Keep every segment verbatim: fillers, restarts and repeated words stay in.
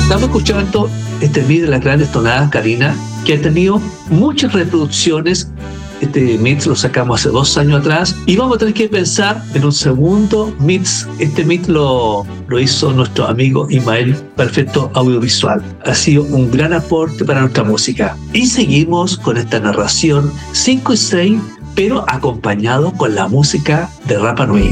Estamos escuchando este mix de las grandes tonadas, Karina, que ha tenido muchas reproducciones. Este mix lo sacamos hace dos años atrás y vamos a tener que pensar en un segundo mix. Este mix lo, lo hizo nuestro amigo Ismael, Perfecto Audiovisual. Ha sido un gran aporte para nuestra música. Y seguimos con esta narración cinco y seis, pero acompañado con la música de Rapa Nui.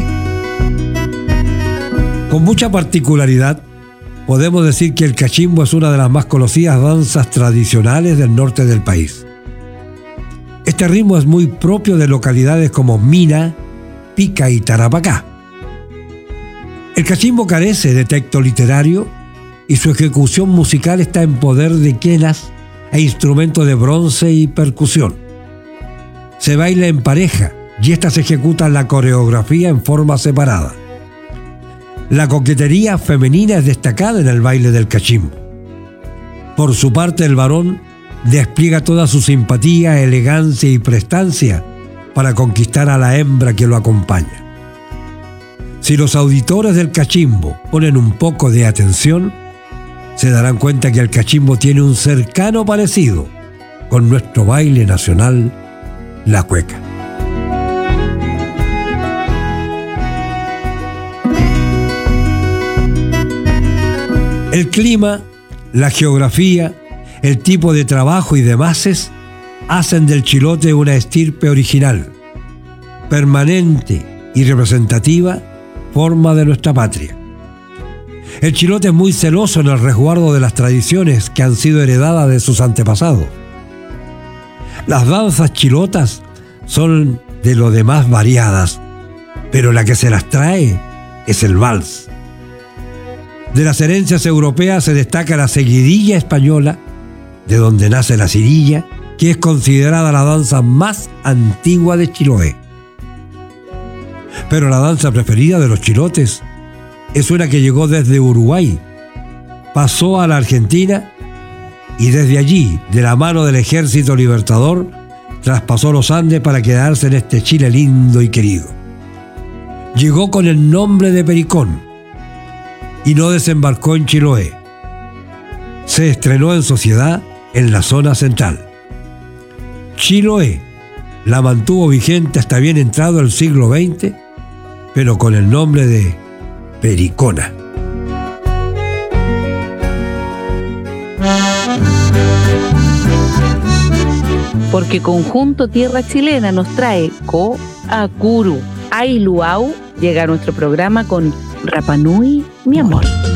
Con mucha particularidad, podemos decir que el cachimbo es una de las más conocidas danzas tradicionales del norte del país. Este ritmo es muy propio de localidades como Mina, Pica y Tarapacá. El cachimbo carece de texto literario y su ejecución musical está en poder de quenas e instrumentos de bronce y percusión. Se baila en pareja y estas ejecutan la coreografía en forma separada. La coquetería femenina es destacada en el baile del cachimbo. Por su parte, el varón despliega toda su simpatía, elegancia y prestancia para conquistar a la hembra que lo acompaña. Si los auditores del cachimbo ponen un poco de atención, se darán cuenta que el cachimbo tiene un cercano parecido con nuestro baile nacional, la cueca. El clima, la geografía, el tipo de trabajo y demás hacen del chilote una estirpe original, permanente y representativa forma de nuestra patria. El chilote es muy celoso en el resguardo de las tradiciones que han sido heredadas de sus antepasados. Las danzas chilotas son de lo demás variadas, pero la que se las trae es el vals. De las herencias europeas se destaca la seguidilla española, de donde nace la cirilla, que es considerada la danza más antigua de Chiloé. Pero la danza preferida de los chilotes es una que llegó desde Uruguay, pasó a la Argentina y desde allí, de la mano del Ejército Libertador, traspasó los Andes para quedarse en este Chile lindo y querido. Llegó con el nombre de Pericón y no desembarcó en Chiloé. Se estrenó en sociedad en la zona central. Chiloé la mantuvo vigente hasta bien entrado el siglo veinte, pero con el nombre de Pericona. Porque Conjunto Tierra Chilena nos trae Coacuru Ailuau, llega a nuestro programa con Rapa Nui, mi amor.